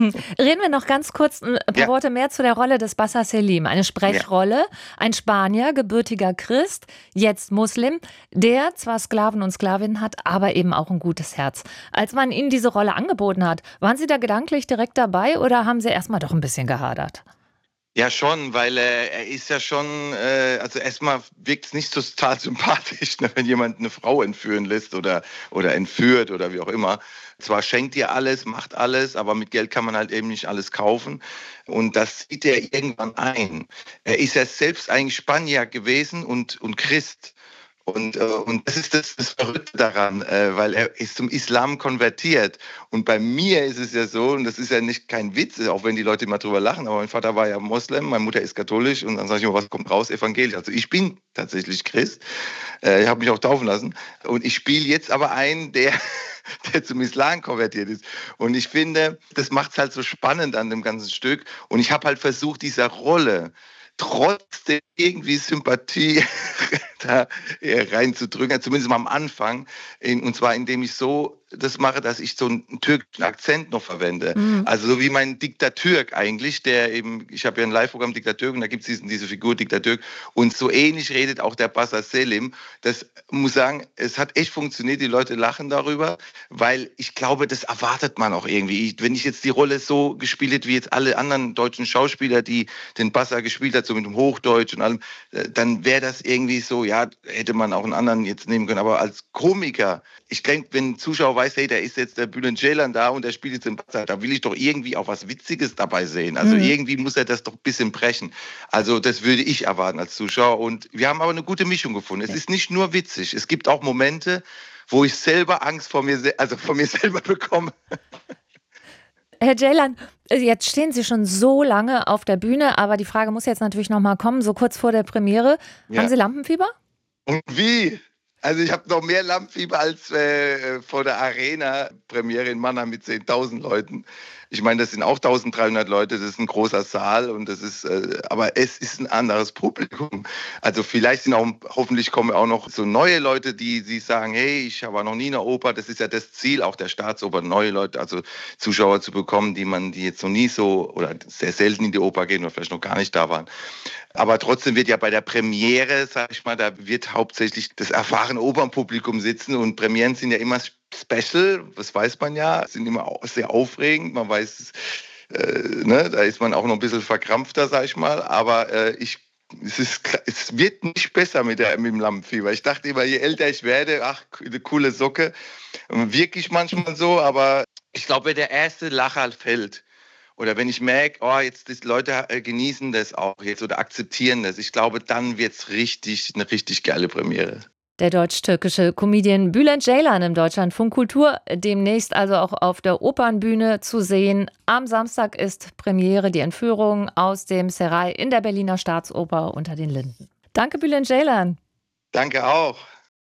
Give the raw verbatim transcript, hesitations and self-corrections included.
Reden wir noch ganz kurz ein paar Ja, Worte mehr zu der Rolle des Bassa Selim. Eine ja. Sprechrolle, ein Spanier, gebürtiger Christ, jetzt Muslim, der zwar Sklaven und Sklavinnen hat, aber eben auch ein gutes Herz. Als man Ihnen diese Rolle angeboten hat, waren Sie da gedanklich direkt dabei oder haben Sie erstmal doch ein bisschen gehadert? Ja, schon, weil äh, er ist ja schon, äh, also erstmal wirkt es nicht so total sympathisch, ne, wenn jemand eine Frau entführen lässt oder, oder entführt oder wie auch immer. Zwar schenkt ihr alles, macht alles, aber mit Geld kann man halt eben nicht alles kaufen. Und das sieht er irgendwann ein. Er ist ja selbst eigentlich Spanier gewesen und, und Christ. Und, äh, und das ist das, das Verrückte daran, äh, weil er ist zum Islam konvertiert. Und bei mir ist es ja so, und das ist ja nicht kein Witz, auch wenn die Leute immer drüber lachen, aber mein Vater war ja Moslem, meine Mutter ist katholisch und dann sage ich immer, was kommt raus? Evangelisch. Also ich bin tatsächlich Christ, äh, ich habe mich auch taufen lassen und ich spiele jetzt aber einen, der der zum Islam konvertiert ist. Und ich finde, das macht es halt so spannend an dem ganzen Stück. Und ich habe halt versucht, dieser Rolle trotzdem irgendwie Sympathie da reinzudrücken, zumindest mal am Anfang. Und zwar indem ich so das mache, dass ich so einen türkischen Akzent noch verwende. Mhm. Also so wie mein Diktatürk eigentlich, der eben, ich habe ja ein Live-Programm Diktatürk und da gibt es diese Figur Diktatürk und so ähnlich redet auch der Bassa Selim. Das muss sagen, es hat echt funktioniert, die Leute lachen darüber, weil ich glaube, das erwartet man auch irgendwie. Ich, wenn ich jetzt die Rolle so gespielt hätte, wie jetzt alle anderen deutschen Schauspieler, die den Bassa gespielt hat, so mit dem Hochdeutsch und allem, dann wäre das irgendwie so, ja, hätte man auch einen anderen jetzt nehmen können, aber als Komiker, ich denke, wenn ein Zuschauer weiß, hey, da ist jetzt der Bülent Ceylan da und der spielt jetzt den Bassa, da will ich doch irgendwie auch was Witziges dabei sehen. Also Mhm. irgendwie muss er das doch ein bisschen brechen. Also das würde ich erwarten als Zuschauer und wir haben aber eine gute Mischung gefunden. Es ist nicht nur witzig, es gibt auch Momente, wo ich selber Angst vor mir, also vor mir selber bekomme. Herr Ceylan, jetzt stehen Sie schon so lange auf der Bühne, aber die Frage muss jetzt natürlich noch mal kommen, so kurz vor der Premiere. Haben Ja. Sie Lampenfieber? Und wie? Also ich habe noch mehr Lampenfieber als äh, vor der Arena-Premiere in Mannheim mit zehntausend Leuten. Ich meine, das sind auch eintausenddreihundert Leute, das ist ein großer Saal und das ist, äh, aber es ist ein anderes Publikum. Also vielleicht sind auch, hoffentlich kommen auch noch so neue Leute, die, die sagen, hey, ich habe noch nie eine Oper. Das ist ja das Ziel auch der Staatsoper, neue Leute, also Zuschauer zu bekommen, die man, die jetzt noch nie so oder sehr selten in die Oper gehen oder vielleicht noch gar nicht da waren. Aber trotzdem wird ja bei der Premiere, sag ich mal, da wird hauptsächlich das erfahrene Opernpublikum sitzen und Premieren sind ja immer special, das weiß man ja, sind immer sehr aufregend, man weiß, äh, ne, da ist man auch noch ein bisschen verkrampfter, sag ich mal, aber äh, ich es, ist, es wird nicht besser mit, der, mit dem Lampenfieber. Ich dachte immer, je älter ich werde, ach, eine coole Socke. Wirklich manchmal so, aber ich glaube, wenn der erste Lacher fällt, oder wenn ich merke, oh, jetzt die Leute genießen das auch jetzt oder akzeptieren das, ich glaube, dann wird es richtig, eine richtig geile Premiere. Der deutsch-türkische Comedian Bülent Ceylan im Deutschlandfunk Kultur, demnächst also auch auf der Opernbühne zu sehen. Am Samstag ist Premiere die Entführung aus dem Serail in der Berliner Staatsoper unter den Linden. Danke, Bülent Ceylan. Danke auch.